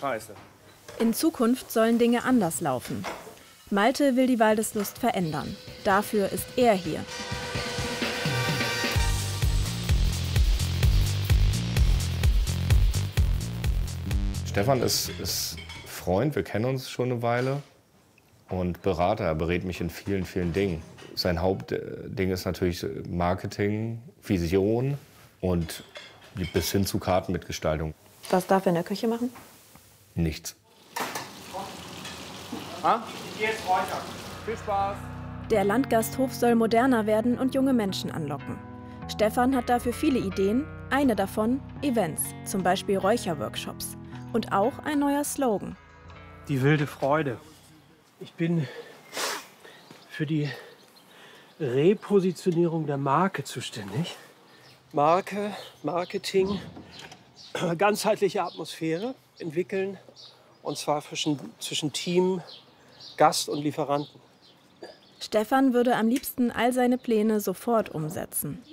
scheiße. In Zukunft sollen Dinge anders laufen. Malte will die Waldeslust verändern. Dafür ist er hier. Stefan ist Freund, wir kennen uns schon eine Weile. Und Berater, er berät mich in vielen, vielen Dingen. Sein Hauptding ist natürlich Marketing, Vision und bis hin zu Kartenmitgestaltung. Was darf er in der Küche machen? Nichts. Ich gehe jetzt weiter. Viel Spaß. Der Landgasthof soll moderner werden und junge Menschen anlocken. Stefan hat dafür viele Ideen. Eine davon Events, zum Beispiel Räucherworkshops. Und auch ein neuer Slogan. Die wilde Freude. Ich bin für die Repositionierung der Marke zuständig. Marke, Marketing, ganzheitliche Atmosphäre entwickeln. Und zwar zwischen Team, Gast und Lieferanten. Stefan würde am liebsten all seine Pläne sofort umsetzen.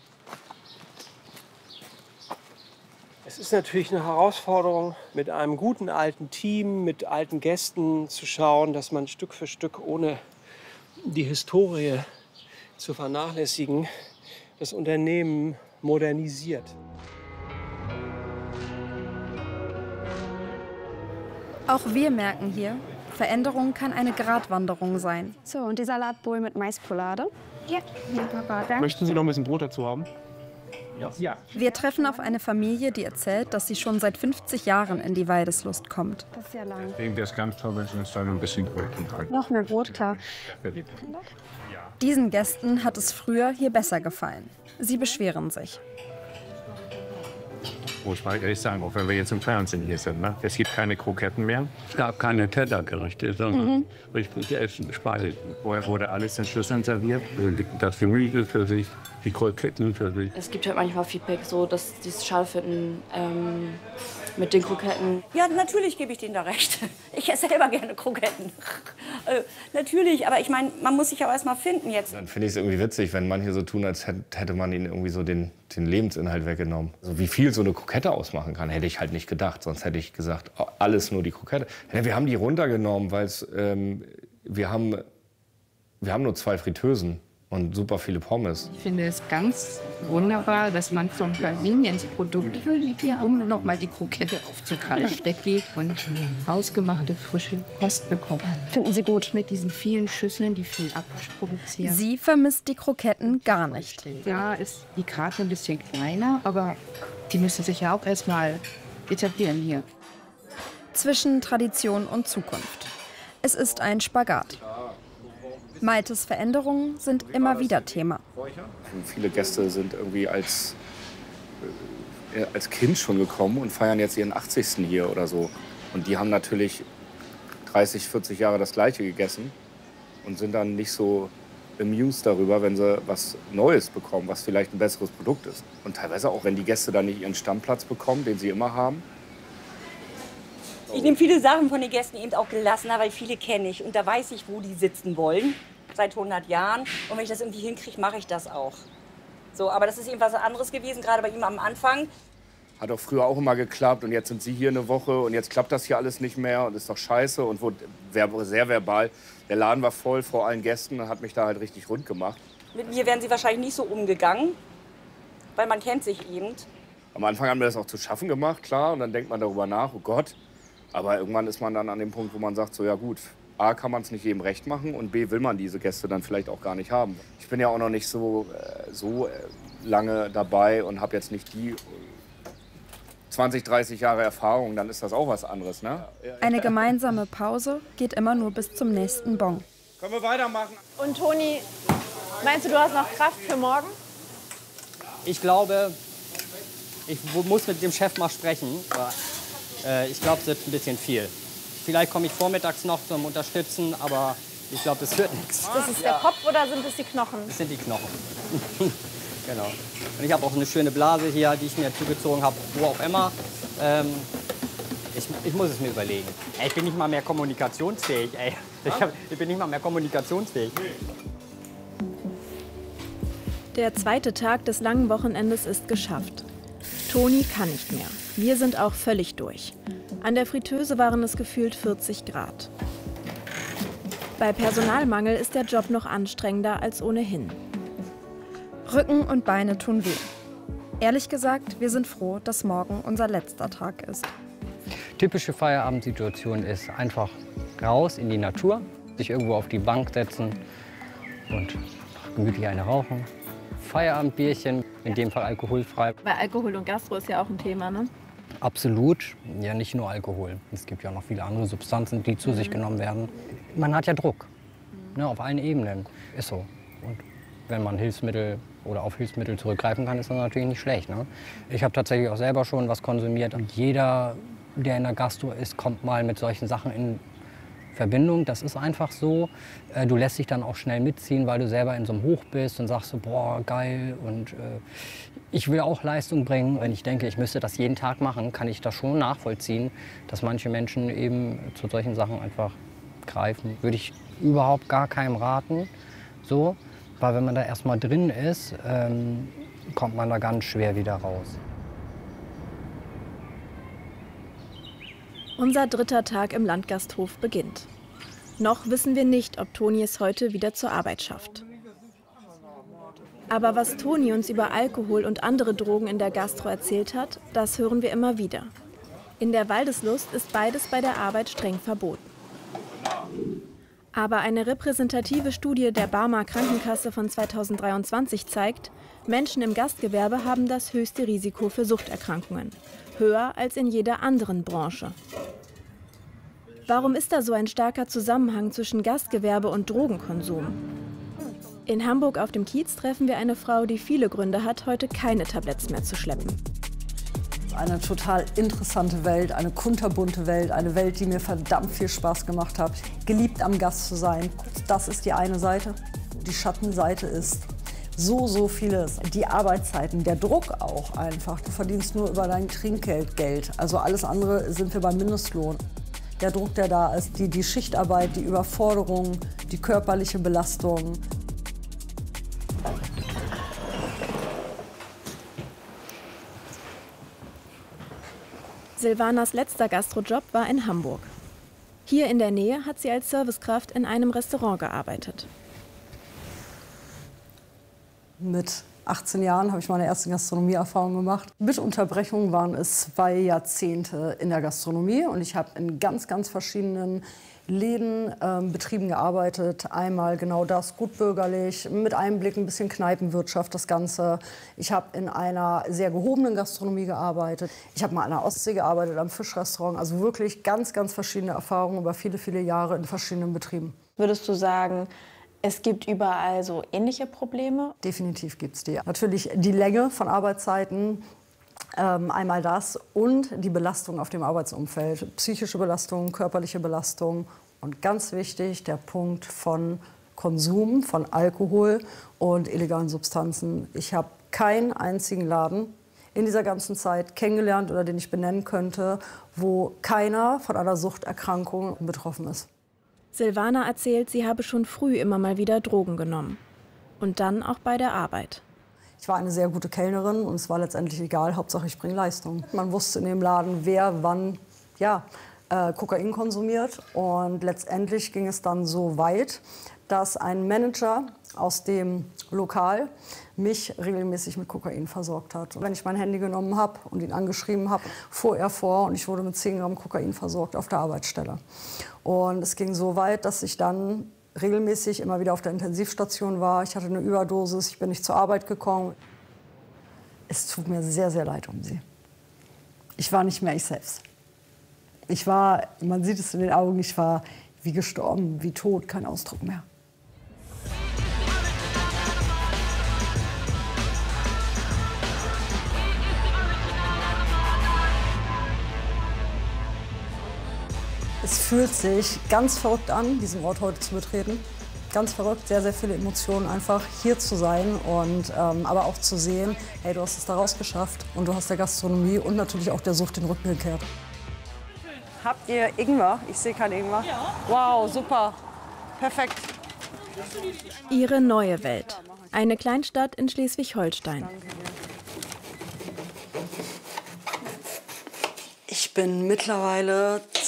Es ist natürlich eine Herausforderung, mit einem guten alten Team, mit alten Gästen zu schauen, dass man Stück für Stück, ohne die Historie zu vernachlässigen, das Unternehmen modernisiert. Auch wir merken hier, Veränderung kann eine Gratwanderung sein. So, und die Salatbowl mit Maispolade. Ja, Papa. Möchten Sie noch ein bisschen Brot dazu haben? Ja. Wir treffen auf eine Familie, die erzählt, dass sie schon seit 50 Jahren in die Waldeslust kommt. Das ist ja lang. Ich denke, das ist ganz toll, wenn Sie uns da ein bisschen Brötchen tragen. Noch mehr Brot, klar. Diesen Gästen hat es früher hier besser gefallen. Sie beschweren sich. Muss man ehrlich sagen, auch wenn wir jetzt im Fernsehen hier sind. Ne? Es gibt keine Kroketten mehr. Es gab keine Tellergerichte, sondern richtig Essen, Speisen. Vorher wurde alles in Schüsseln serviert. Das Gemüse für sich, die Kroketten für sich. Es gibt halt manchmal Feedback, so, dass die es schade finden mit den Kroketten. Ja, natürlich gebe ich denen da recht. Ich esse selber gerne Kroketten. Natürlich, aber ich meine, man muss sich ja auch erst mal finden jetzt. Dann finde ich es irgendwie witzig, wenn manche so tun, als hätte man ihnen irgendwie so den Lebensinhalt weggenommen. Also wie viel so eine Krokette ausmachen kann, hätte ich halt nicht gedacht. Sonst hätte ich gesagt, oh, alles nur die Krokette. Ja, wir haben die runtergenommen, weil wir haben nur 2 Fritteusen und super viele Pommes. Ich finde es ganz wunderbar, dass man vom Convenience-Produkt, um nochmal die Krokette aufzugreifen, weggeht und hausgemachte, frische Kost bekommt. Finden Sie gut? Mit diesen vielen Schüsseln, die viel Abwasch produzieren. Sie vermisst die Kroketten gar nicht. Ja, ist die Karte ein bisschen kleiner, aber die müssen sich ja auch erstmal etablieren hier. Zwischen Tradition und Zukunft. Es ist ein Spagat. Maltes Veränderungen sind immer wieder Thema. Viele Gäste sind irgendwie als Kind schon gekommen und feiern jetzt ihren 80. hier oder so. Und die haben natürlich 30, 40 Jahre das Gleiche gegessen und sind dann nicht so amused darüber, wenn sie was Neues bekommen, was vielleicht ein besseres Produkt ist. Und teilweise auch, wenn die Gäste dann nicht ihren Stammplatz bekommen, den sie immer haben. Ich nehme viele Sachen von den Gästen eben auch gelassener, weil viele kenne ich. Und da weiß ich, wo die sitzen wollen, seit 100 Jahren. Und wenn ich das irgendwie hinkriege, mache ich das auch. So, aber das ist eben was anderes gewesen, gerade bei ihm am Anfang. Hat auch früher auch immer geklappt und jetzt sind Sie hier eine Woche und jetzt klappt das hier alles nicht mehr und ist doch scheiße. Und wurde sehr verbal. Der Laden war voll vor allen Gästen und hat mich da halt richtig rund gemacht. Mit mir wären sie wahrscheinlich nicht so umgegangen, weil man kennt sich eben. Am Anfang haben wir das auch zu schaffen gemacht, klar. Und dann denkt man darüber nach, oh Gott. Aber irgendwann ist man dann an dem Punkt, wo man sagt, so ja gut, A, kann man es nicht jedem recht machen und B, will man diese Gäste dann vielleicht auch gar nicht haben. Ich bin ja auch noch nicht so lange dabei und habe jetzt nicht die 20, 30 Jahre Erfahrung, dann ist das auch was anderes, ne? Eine gemeinsame Pause geht immer nur bis zum nächsten Bon. Können wir weitermachen? Und Toni, meinst du, du hast noch Kraft für morgen? Ich glaube, ich muss mit dem Chef mal sprechen. Ich glaube, es wird ein bisschen viel. Vielleicht komme ich vormittags noch zum Unterstützen, aber ich glaube, es wird nichts. Ist es der Kopf oder sind es die Knochen? Das sind die Knochen. Genau. Und ich habe auch eine schöne Blase hier, die ich mir zugezogen habe, wo auch immer. Ich muss es mir überlegen. Ey, ich bin nicht mal mehr kommunikationsfähig. Ey. Ich bin nicht mal mehr kommunikationsfähig. Der zweite Tag des langen Wochenendes ist geschafft. Toni kann nicht mehr. Wir sind auch völlig durch. An der Fritteuse waren es gefühlt 40 Grad. Bei Personalmangel ist der Job noch anstrengender als ohnehin. Rücken und Beine tun weh. Ehrlich gesagt, wir sind froh, dass morgen unser letzter Tag ist. Typische Feierabendsituation ist einfach raus in die Natur, sich irgendwo auf die Bank setzen und gemütlich eine rauchen. Feierabendbierchen, in dem Fall alkoholfrei. Weil Alkohol und Gastro ist ja auch ein Thema, ne? Absolut. Ja, nicht nur Alkohol. Es gibt ja noch viele andere Substanzen, die zu sich genommen werden. Man hat ja Druck, ne, auf allen Ebenen. Ist so. Und wenn man Hilfsmittel oder auf Hilfsmittel zurückgreifen kann, ist das natürlich nicht schlecht. Ne? Ich habe tatsächlich auch selber schon was konsumiert. Und jeder, der in der Gastro ist, kommt mal mit solchen Sachen in Verbindung. Das ist einfach so. Du lässt dich dann auch schnell mitziehen, weil du selber in so einem Hoch bist und sagst so, boah, geil. Und ich will auch Leistung bringen. Wenn ich denke, ich müsste das jeden Tag machen, kann ich das schon nachvollziehen, dass manche Menschen eben zu solchen Sachen einfach greifen. Würde ich überhaupt gar keinem raten. So. Weil wenn man da erstmal drin ist, kommt man da ganz schwer wieder raus. Unser 3. Tag im Landgasthof beginnt. Noch wissen wir nicht, ob Toni es heute wieder zur Arbeit schafft. Aber was Toni uns über Alkohol und andere Drogen in der Gastro erzählt hat, das hören wir immer wieder. In der Waldeslust ist beides bei der Arbeit streng verboten. Aber eine repräsentative Studie der Barmer Krankenkasse von 2023 zeigt, Menschen im Gastgewerbe haben das höchste Risiko für Suchterkrankungen. Höher als in jeder anderen Branche. Warum ist da so ein starker Zusammenhang zwischen Gastgewerbe und Drogenkonsum? In Hamburg auf dem Kiez treffen wir eine Frau, die viele Gründe hat, heute keine Tabletts mehr zu schleppen. Eine total interessante Welt, eine kunterbunte Welt, eine Welt, die mir verdammt viel Spaß gemacht hat. Geliebt am Gast zu sein, das ist die eine Seite. Die Schattenseite ist so vieles. Die Arbeitszeiten, der Druck auch einfach. Du verdienst nur über dein Trinkgeld Geld. Also alles andere sind wir beim Mindestlohn. Der Druck, der da ist, die Schichtarbeit, die Überforderung, die körperliche Belastung. Silvanas letzter Gastrojob war in Hamburg. Hier in der Nähe hat sie als Servicekraft in einem Restaurant gearbeitet. Mit 18 Jahren habe ich meine erste Gastronomieerfahrung gemacht. Mit Unterbrechung waren es 2 Jahrzehnte in der Gastronomie. Und ich habe in ganz verschiedenen Läden, Betrieben gearbeitet. Einmal genau das, gut bürgerlich, mit Einblick ein bisschen Kneipenwirtschaft, das Ganze. Ich habe in einer sehr gehobenen Gastronomie gearbeitet. Ich habe mal an der Ostsee gearbeitet, am Fischrestaurant. Also wirklich ganz verschiedene Erfahrungen über viele Jahre in verschiedenen Betrieben. Würdest du sagen, es gibt überall so ähnliche Probleme? Definitiv gibt es die. Natürlich die Länge von Arbeitszeiten, einmal das und die Belastung auf dem Arbeitsumfeld. Psychische Belastung, körperliche Belastung und ganz wichtig der Punkt von Konsum von Alkohol und illegalen Substanzen. Ich habe keinen einzigen Laden in dieser ganzen Zeit kennengelernt oder den ich benennen könnte, wo keiner von einer Suchterkrankung betroffen ist. Silvana erzählt, sie habe schon früh immer mal wieder Drogen genommen. Und dann auch bei der Arbeit. Ich war eine sehr gute Kellnerin und es war letztendlich egal, Hauptsache ich bringe Leistung. Man wusste in dem Laden, wer wann Kokain konsumiert. Und letztendlich ging es dann so weit, dass ein Manager aus dem Lokal mich regelmäßig mit Kokain versorgt hat. Wenn ich mein Handy genommen habe und ihn angeschrieben habe, fuhr er vor und ich wurde mit 10 Gramm Kokain versorgt auf der Arbeitsstelle. Und es ging so weit, dass ich dann regelmäßig immer wieder auf der Intensivstation war. Ich hatte eine Überdosis, ich bin nicht zur Arbeit gekommen. Es tut mir sehr leid um sie. Ich war nicht mehr ich selbst. Ich war, man sieht es in den Augen, ich war wie gestorben, wie tot, kein Ausdruck mehr. Es fühlt sich ganz verrückt an, diesen Ort heute zu betreten. Ganz verrückt, sehr viele Emotionen, einfach hier zu sein und aber auch zu sehen, hey, du hast es da rausgeschafft und du hast der Gastronomie und natürlich auch der Sucht den Rücken gekehrt. Habt ihr Ingwer? Ich sehe keinen Ingwer. Ja. Wow, super. Perfekt. Ihre neue Welt. Eine Kleinstadt in Schleswig-Holstein. Ich Ich bin mittlerweile